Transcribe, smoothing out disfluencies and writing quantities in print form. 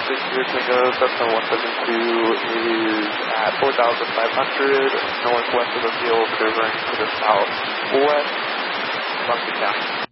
This year Tango Cessna 172 is at 4,500 northwest of the field, maneuvering to the southwest. Monkey County.